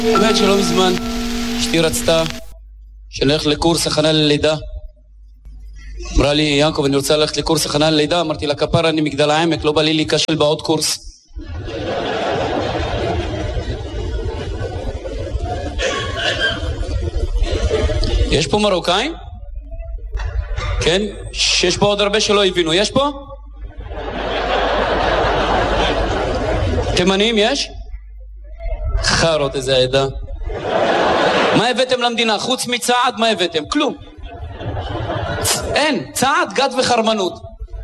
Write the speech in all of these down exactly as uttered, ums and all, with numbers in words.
באמת שלא מזמן אשתי רצתה שנלך לקורס הכנה ללידה. אמרה לי, יעקב, אני רוצה ללכת לקורס הכנה ללידה. אמרתי לה, כפרה, אני מגדל העמק, לא בא לי להיכשל בעוד קורס. יש פה מרוקאים? כן? שיש פה עוד הרבה שלא הבינו. יש פה? תימנים יש? חרות איזה עדה. מה הבאתם למדינה? חוץ מצעד, מה הבאתם? כלום. אין, צעד, גד וחרמנות.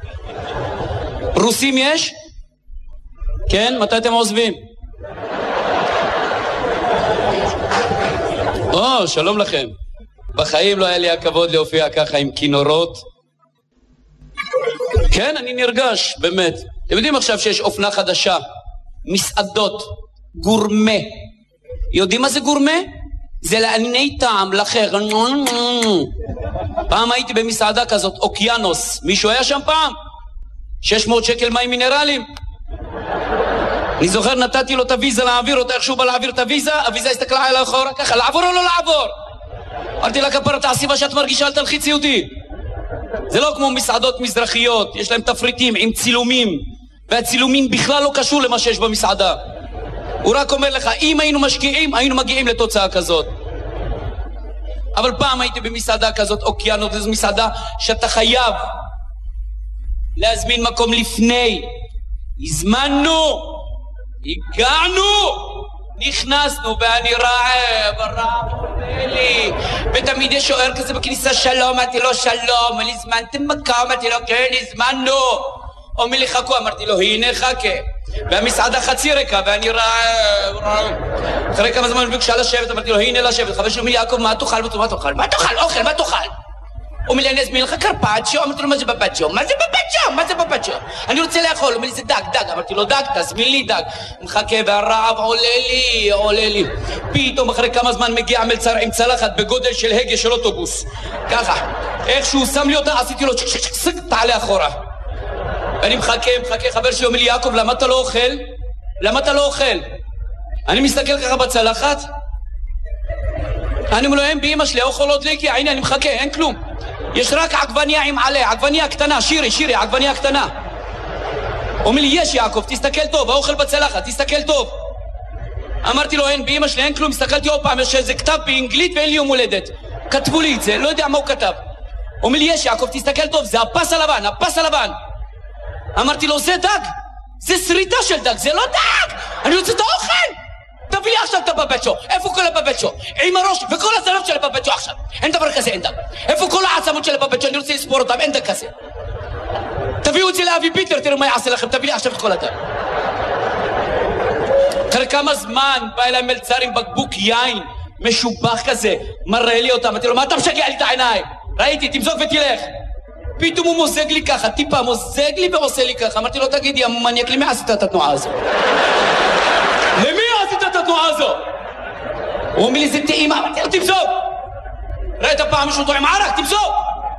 רוסים יש? כן? מתי אתם עוזבים? או, שלום לכם. בחיים לא היה לי הכבוד להופיע ככה עם כינורות. כן, אני נרגש, באמת. אתם יודעים עכשיו שיש אופנה חדשה, מסעדות, גורמה. יודעים מה זה גורמה? זה לענייני טעם, לחר. פעם הייתי במסעדה כזאת, אוקיינוס. מישהו היה שם פעם? שש מאות שקל מים מינרלים. אני זוכר, נתתי לו את הוויזה להעביר אותה, איך שהוא בא להעביר את הוויזה, הוויזה הסתכלה עליי אחורה, ככה, לעבור או לא לעבור? אמרתי לה, כפרה, תעשי מה שאת מרגישה, אל תלחיצי אותי. זה לא כמו מסעדות מזרחיות, יש להם תפריטים עם צילומים, והצילומים בכלל לא קשור למה שיש במסעדה. הוא רק אומר לך, אם היינו משקיעים, היינו מגיעים לתוצאה כזאת. אבל פעם הייתי במסעדה כזאת, אוקיינוס, זו מסעדה שאתה חייב להזמין מקום לפני. הזמנו, הגענו, נכנסנו, ואני רעב, הרעב עולה לי, ותמיד יש שוער כזה בכניסה, שלום, אמרתי לו שלום, אני הזמנתם מקום, אמרתי לו כן, הזמנו. אומר לי חכו, אמרתי לו הנה חכה, והמסעדה חצי ריקה, ואני רעב, רעב. אחרי כמה זמן ביקשה לשבת, אמרתי לו הנה לשבת. חבר שלי אומר לי, יעקב, מה תאכל? מה תאכל? מה תאכל? אוכל, מה תאכל? הוא אומר לי, אני אזמין לך קרפצ'יו. אמרתי לו, מה זה בבצ'יו? מה זה בבצ'יו? מה זה בבצ'יו? אני רוצה לאכול. הוא אומר לי, זה דג, דג. אמרתי לו, דג, תזמין לי דג. מחכה, והרעב עולה לי, עולה לי. פתאום אחרי כמה זמן מגיע מלצר עם צלחת בגודל של הגה של אוטובוס. ככה. איך שהוא שם לי אותה, עשיתי לו צ'ק צ'ק צ'ק, תעלה אחורה. אני מחכה, מחכה. חבר שלי אומר לי, יעקב, למה אתה לא אוכל? למה אתה לא אוכל? אני מסתכל ככה בצלחת. אני אומר לו, הם באמא שלי, האוכל עוד לקי, הנה, אני מחכה, אין כלום. יש רק עגבניה עם עלה, עגבניה קטנה, שירי, שירי, עגבניה קטנה. אומר לי, יש יעקב, תסתכל טוב, האוכל בצלחת, תסתכל טוב. אמרתי לו, אין, באמא שלי, אין כלום. הסתכלתי עוד פעם, יש איזה כתב באנגלית ואין לי יום הולדת. כתבו לי את זה, לא יודע מה הוא כתב. אומר לי, יש יעקב, תסתכל טוב, זה הפס הלבן, הפס הלבן. אמרתי לו, זה דג, זה שריטה של דג, זה לא דג, אני רוצה את האוכל. תביא לי עכשיו את הבבצ'ו. איפה כל הבבצ'ו? עם הראש וכל הזנב של הבבצ'ו עכשיו. אין דבר כזה, אין דג. איפה כל העצמות של הבבצ'ו? אני רוצה לספור אותם, אין דג כזה. תביאו את זה לאבי פיטר, תראו מה יעשה לכם. תביא לי עכשיו את כל הדג. אחרי כמה זמן בא אליי מלצר עם בקבוק יין משובח כזה, מראה לי אותם. אמרתי לו, מה אתה משגע לי את העיניים? ראיתי, תמזוג ותלך. פתאום הוא מוזג לי ככה, טיפה מוזג לי ועושה לי ככה. אמרתי לו, תגידי, המניאק, למי עשית את התנועה הזו? למי עשית את התנועה הזו? הוא אומר לי, זה טעימה. אמרתי לו, תמזוג. ראית פעם מישהו טועם ערק? תמזוג.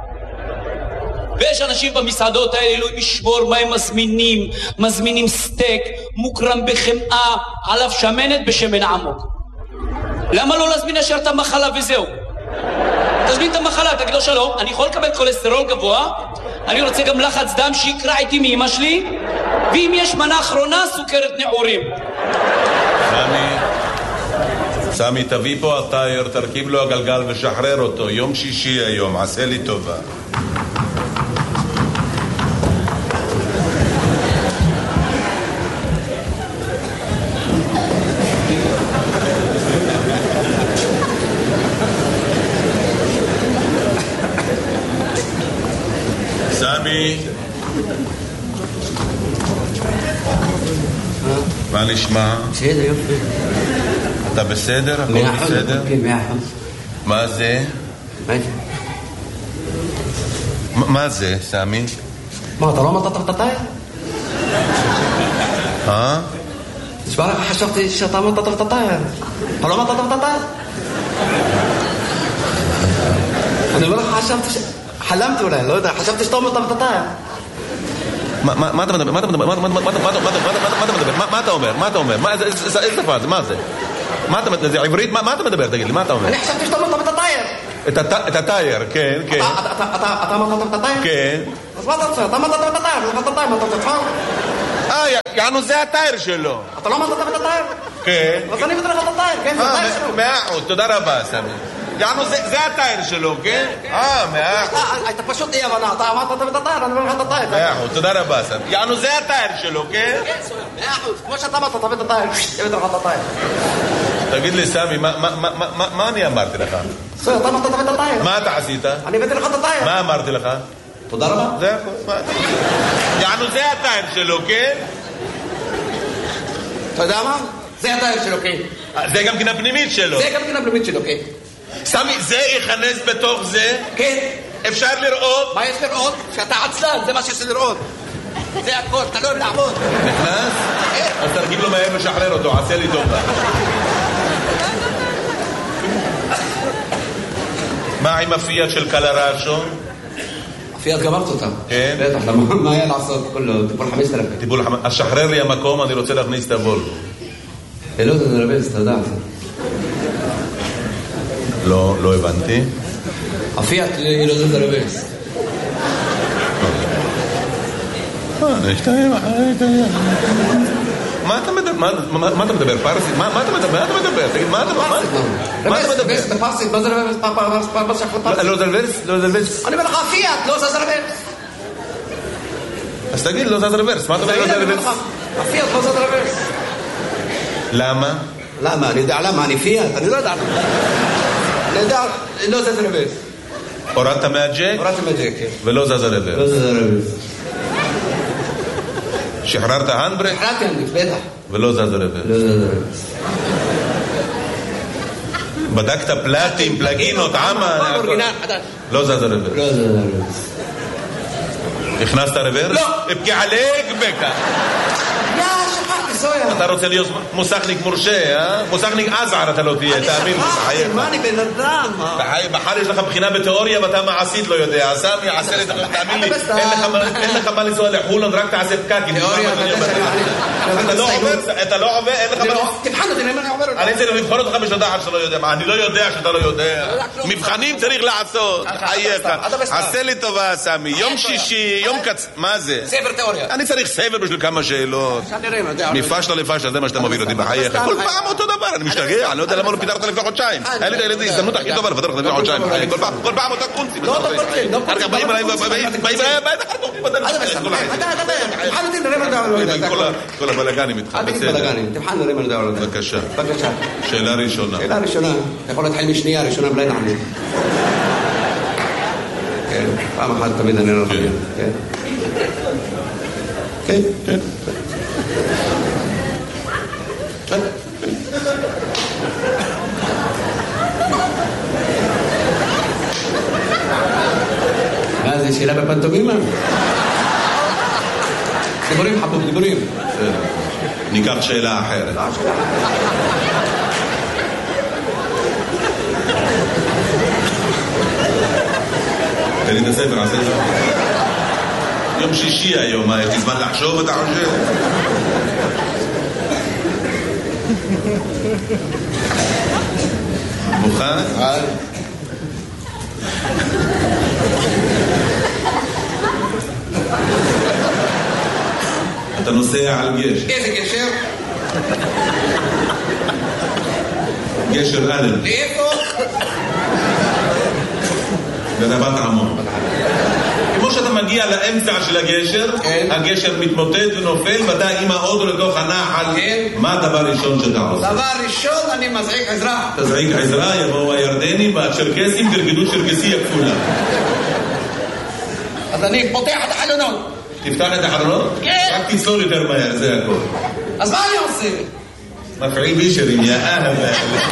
ויש אנשים במסעדות האלה, אלוהים ישמור, מה הם מזמינים? מזמינים סטייק, מוקרם בחמאה, עליו שמנת בשמן עמוק. למה לא להזמין ישר את המחלה וזהו? תזמין את המחלה, תגיד לו שלום, אני יכול לקבל כולסטרול גבוה, אני רוצה גם לחץ דם שיקרא איתי מאמא שלי, ואם יש מנה אחרונה, סוכרת נעורים. סמי, סמי, תביא פה הטייר, תרכיב לו הגלגל ושחרר אותו. יום שישי היום, עשה לי טובה. סמי, מה נשמע? בסדר, יופי. אתה בסדר? הכל בסדר? כן, מאה אחוז. מה זה? מה זה? מה זה, סמי? מה, אתה לא אמרת את הטייר? אה? תשמע לך, חשבתי שאתה אמרת את הטייר. אתה לא אמרת את הטייר? אני אומר לך, חשבתי ש... חלמתי אולי, לא יודע, חשבתי שאתה אומר את הטייר. מה אתה מדבר? מה אתה מדבר? מה אתה מדבר? מה אתה אומר? מה אתה אומר? איזה שפה זה? מה זה? מה אתה מדבר? זה עברית? מה אתה מדבר? תגיד לי, מה אתה אומר? אני חשבתי שאתה אומר את הטייר. את הטייר, כן, כן. אתה אמרת את הטייר? כן. אז מה אתה רוצה? אתה אמרת את הטייר, אתה אמרת את הטייר, מה אתה רוצה? אה, יענו זה הטייר שלו. אתה לא אמרת את הטייר? כן. אז אני מבטל לך את הטייר, כן? זה הטייר שלו. מאה אחוז, תודה רבה, סמי. יענו זה הטייר שלו, כן? אה, מאה אחוז. אתה פשוט אי הבנה, אתה אמרת את הטייר, אני מבטל לך את הטייר. מאה אחוז, תודה רבה, סמי. יענו זה הטייר שלו, כן? כן, סויר, מאה אחוז. כמו שאתה אמרת, תביא את הטייר, תביא לך את הטייר. תגיד לי, סמי, מה אני אמרתי לך? סויר, אתה אמרת תביא את הטייר. מה אתה עשית? אני הבאתי לך את הטייר. מה אמרתי לך? תודה רבה. זה הכל. יענו זה הטייר שלו, כן? אתה יודע מה? זה הטייר שלו, כן. זה גם כן הפנימית שלו. זה גם כן הפנימית שלו, כן. סמי, זה ייכנס בתוך זה? כן. אפשר לראות? מה יש לראות? שאתה עצלן, זה מה שיש לראות. זה הכל, אתה לא אוהב לעבוד. נכנס? אז תרגיל לו מהר ושחרר אותו, עשה לי טובה. מה עם הפיאט של קלרשו? הפיאט גמרת אותה. כן? בטח, מה היה לעשות? טיפול חמשת אלפים. טיפול חמשת אלפים. אז שחרר לי המקום, אני רוצה להכניס את הוולבו. לא, זה נרבז, אתה יודע. לא, לא הבנתי. הפיאט היא לא זה נרבז. מה אתה מדבר? מה אתה מדבר? פרסית? מה אתה מדבר? מה אתה מדבר? תגיד, מה אתה מדבר? מה אתה מדבר? בפרסית, מה זה רבז? לא זלברס? לא זלברס? אני אומר לך, הפיאט, לא זז רבז. אז תגיד, לא זז רבז. מה אתה אומר? לא זז רבז? הפיאט לא זז רבז. למה? למה? אני יודע למה, אני פיאט, אני לא יודע למה. אני יודע, לא זז רבז. הורדת מהג'ק? הורדתי מהג'ק, כן. ולא זז רבז? לא זז רבז. שחררת הנדברק? שחררתי הנדברק, בטח. ולא זז רבז? לא זז רבז. בדקת פלטים, פלגינות, עמה? לא זז רבז? לא זז רבז. הכנסת רוורס? לא. אבקי עליק בקה. יא, שכחתי, סויה. אתה רוצה להיות מוסכניק מורשה, אה? מוסכניק עזער אתה לא תהיה, תאמין לי, בחייך. מה, אני בן אדם? בחר יש לך בחינה בתיאוריה ואתה מעשית לא יודע. סמי, עשה לי, תאמין לי, אין לך מה לנסוע לחולון, רק תעשה פקקים. תיאוריה, אתה לא עובר, אתה לא עובר, אין לך מה... תבחן אותי, אני עובר אותי. אני צריך לבחון אותך בשדה אחת שאתה לא יודע. אני לא יודע שאתה לא יודע. מבחנים צריך לעשות. חייך. עשה לי טובה, סמי. יום שישי, יום קצ... מה זה? ספר תיאוריה. אני צריך ספר בשביל כמה שאלות. מפשלה לפשלה, זה מה שאתה מוביל אותי בחייך. כל פעם אותו דבר, אני משתגע. אני לא יודע למה לא פיתרת לפני חודשיים. היה לי את הילדים, הזדמנות הכי טובה לפתר לך לפני חודשיים. כל פעם אותה קונצים. לא אותו קונצים. אחר כך באים אליי, באים אליי, כל הבלגנים איתך. אל תגיד בלגנים, תבחן נראה מה נדע עליו. בבקשה. בבקשה. שאלה ראשונה. שאלה ראשונה. אתה יכול להתחיל משנייה, ראשונה בלי נעמי. כן, פעם אחת תמיד אני לא חושב. כן. כן. כן. כן. מה זה, שאלה בפנטומימה? דיבורים חבוב, דיבורים. ניקח שאלה אחרת. לא, שאלה אחרת. תן לי את הספר, עשה את זה. יום שישי היום, מה, יש לי זמן לחשוב, אתה חושב? מוכן? אתה נוסע על גשר. איזה גשר? גשר אלן. לאיפה? ברבת עמון. כמו שאתה מגיע לאמצע של הגשר, הגשר מתמוטט ונופל, ואתה עם האוטו לתוך הנחל. מה הדבר הראשון שאתה עושה? דבר ראשון, אני מזעיק עזרה. תזעיק עזרה, יבואו הירדנים והצ'רקסים, תרגדו צ'רקסי הכפולה. אז אני פותח את החלונות. תפתח את החלונות? כן. רק תצלול יותר מהר, זה הכל. אז מה אני עושה? מפעיל בישרים, יא אהבה.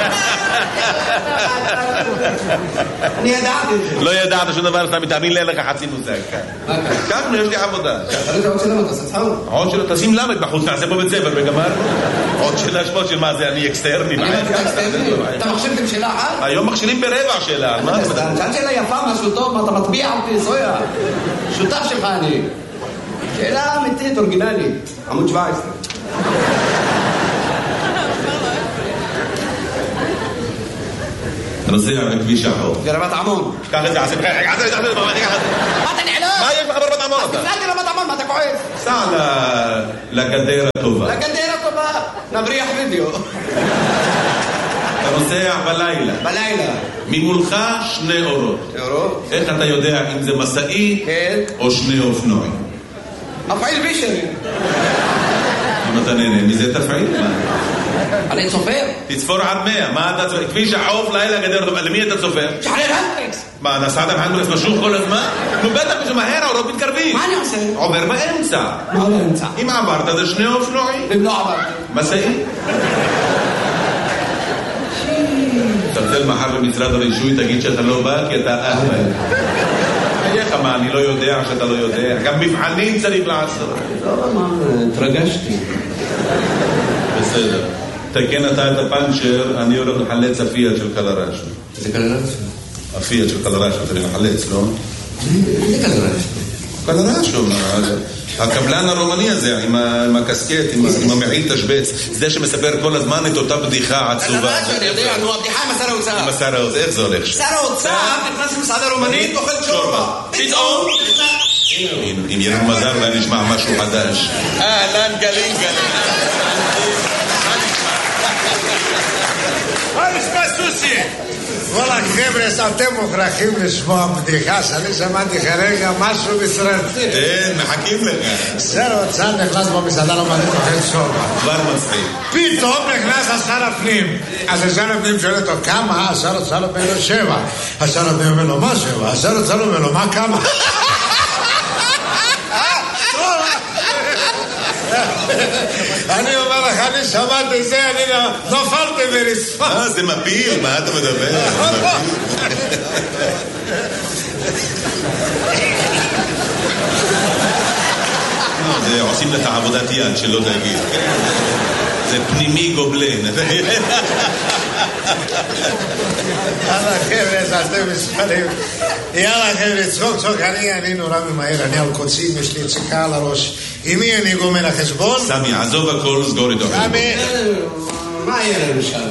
אני ידעתי את זה. לא ידעת שום דבר, אתה מתאמין לי, אין לך חצי מושג. ככה, יש לי עבודה. אתה עוד שאלה, אתה עושה צחוק? עוד שאלה, תשים למד בחוץ, נעשה פה בית ספר וגמר. עוד שאלה שמות של מה זה, אני אקסטרני. אני אקסטרני? אתה מכשיל אותי בשאלה אחת? היום מכשילים ברבע שאלה. שאלת שאלה יפה, משהו טוב, מה אתה מטביע אותי, סויה? שותף שלך אני. שאלה אמיתית, אורגינלית. עמוד שבע עשרה. נוסע בכביש החוף. לרמת עמון. קח את זה, עשית, רגע, עשית, עשית, מה אתה נעלם? מה יש לך ברמת עמון אתה? תפלאתי לרמת עמון, מה אתה כועס? סע לגדר הטובה. לגדר הטובה, נבריח וידאו. אתה נוסע בלילה. בלילה. ממולך שני אורות. אורות? איך אתה יודע אם זה מסעי או שני אופנועים? אפעיל בישרי. אם אתה נהנה מזה תפעיל. אני צופר. תצפור עד מאה. מה אתה צופר? כביש החוף, לילה גדר הטובה. למי אתה צופר? שחרר הנדריקס. מה, נסעת בהנדריקס משוך כל הזמן? נו בטח, זה מהר, האורות מתקרבים. מה אני עושה? עובר באמצע. מה באמצע? אם עברת זה שני אופנועים. אם לא עברתי. מסעי. תצלצל מחר במשרד הרישוי, תגיד שאתה לא בא כי אתה אהבל. איך מה, אני לא יודע שאתה לא יודע. גם מבחנים צריך לעשות. לא, מה, התרגשתי. בסדר. תקן אתה את הפנצ'ר, אני הולך לחלץ הפיאט של קלרש. זה קלרש? הפיאט של קלרש, צריך לחלץ, לא? זה קלרש. קלרש, הקבלן הרומני הזה, עם הקסקט, עם המעיל תשבץ, זה שמספר כל הזמן את אותה בדיחה עצובה. קלרש, אני יודע, נו, הבדיחה עם השר האוצר. עם השר האוצר, איך זה הולך? שר האוצר נכנס למסעדה רומנית, אוכל שורבה. פתאום אם יהיה לנו מזל אולי נשמע משהו חדש. אהלן גלים גלים. מה נשמע סוסי? וואלה חבר'ה, אתם מוכרחים לשמוע בדיחה שאני שמעתי כרגע משהו מסרטי. כן, מחכים לך. שר האוצר נכנס במסעדה רומנית אוכל שורבה. כבר מצחיק. פתאום נכנס השר הפנים. אז השר הפנים שואל אותו כמה? השר האוצר אומר לו שבע. השר הפנים אומר לו מה שבע? השר האוצר אומר לו מה כמה? אני אומר לך, אני שמעתי זה, אני נופלתי ברצפה. אה, זה מפיל, מה אתה מדבר? זה עושים לך עבודת יד שלא תגיד. זה פנימי גובלן. יאללה חבר'ה, אתם מספרים. יאללה חבר'ה, צחוק צחוק, אני נורא ממהר, אני על קוצים, יש לי ציקה על הראש. עם מי אני גומר החשבון? סמי, עזוב הכל, סגור איתו חשבון. סמי, מה יהיה לנו שם?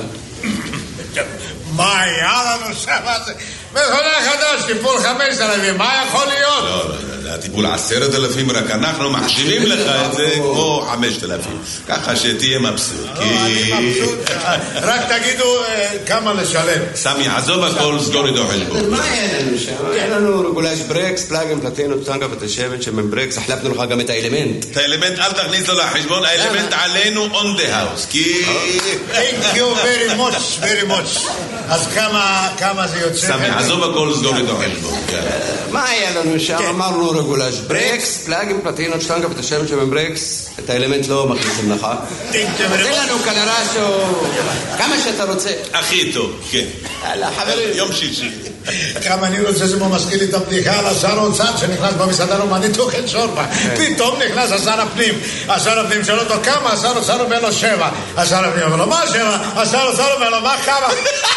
מה היה לנו שם? מכונה חדש, טיפול חמש אלפים, מה יכול להיות? לא, לא, הטיפול עשרת אלפים, רק אנחנו מחשיבים לך את זה כמו חמשת אלפים. ככה שתהיה מבסוט. אני מבסוט, רק תגידו כמה לשלם. סמי, עזוב הכל, סגור איתו חשבון. מה יהיה לנו שם? יהיה לנו רגולש ברקס, פלאגים, פלטינות, טנגה ותשבת שמן ברקס, החלפנו לך גם את האלמנט. את האלמנט אל תכניס לו לחשבון, האלמנט עלינו on the house, כי... Thank you very much, very much. אז כמה זה יוצא? סמי, עזוב הכל, סגור איתו חשבון. מה היה לנו שם? אמרנו רגולש ברקס, פלאגים, פלטינות, טנגה ותשבת שמן ברקס, את האלמנט לא מכניסים לך. תן לנו קלרשו, כמה שאתה רוצה. הכי טוב, כן. יאללה, חברים. יום שישי. כמה אני רוצה זה מזכיר לי את הבדיחה על השר האוצר שנכנס במסעדה רומנית אוכל שורבה. פתאום נכנס השר הפנים. השר הפנים שואל אותו כמה? השר האוצר אומר לו שבע. השר הפנים אומר לו מה שבע? השר האוצר אומר לו מה כמה?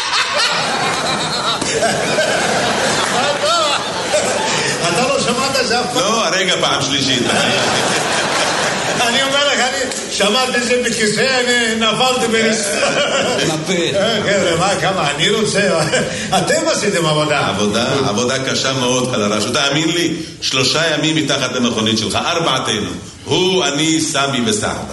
אתה לא שמעת זה אף פעם? לא, הרגע פעם שלישית. אני אומר לך, אני שמעתי את זה בכיסא, אני נפלתי ברצפה. נפל. חבר'ה, מה, כמה, אני רוצה, אתם עשיתם עבודה. עבודה, עבודה קשה מאוד, קלרש. תאמין לי, שלושה ימים מתחת למכונית שלך, ארבעתנו. הוא, אני, סמי וסחבק.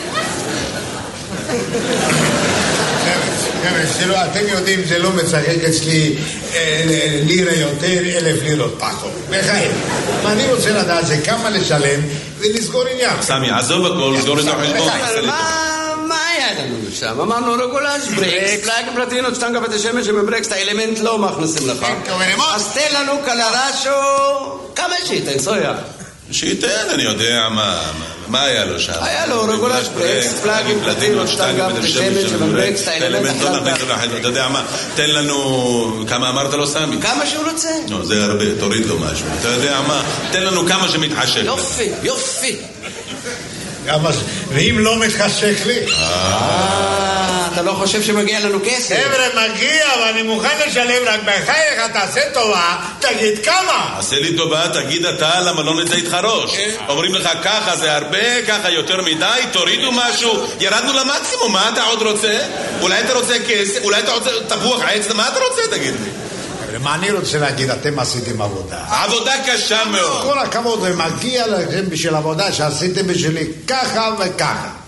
אתם יודעים, זה לא מצחק אצלי לירה יותר, אלף לירות פחות. בחיים. אני רוצה לדעת זה כמה לשלם ולסגור עניין. סמי, עזוב הכל, סגור את החשבון. מה היה לנו שם? אמרנו רגולש ברקס, פלאג פלטינות, שטנגה ותשמש שמברקס, את האלמנט לא מכניסים לך. אז תן לנו קלרשו, כמה שייתן, סויה. שייתן, אני יודע מה, מה היה לו שם? היה לו רגולש ברקס, פלאגים, פלטינות, שטנגה ותשמש שמברקס, את האלמנט לא נכניס לך. אתה יודע מה, תן לנו, כמה אמרת לו סמי? כמה שהוא רוצה. לא, זה הרבה, תוריד לו משהו. אתה יודע מה, תן לנו כמה שמתחשב. יופי, יופי. ואם לא מתחשק לי? אה, אתה לא חושב שמגיע לנו כסף? חבר'ה, מגיע, ואני מוכן לשלם, רק בחייך, תעשה טובה, תגיד כמה. עשה לי טובה, תגיד אתה, למה לא נצא איתך ראש? אומרים לך ככה זה הרבה, ככה יותר מדי, תורידו משהו, ירדנו למקסימום, מה אתה עוד רוצה? אולי אתה רוצה כסף, אולי אתה רוצה תפוח עץ, מה אתה רוצה, תגיד לי? מה אני רוצה להגיד, אתם עשיתם עבודה. עבודה קשה מאוד. כל הכבוד, ומגיע לכם בשביל עבודה שעשיתם בשבילי ככה וככה.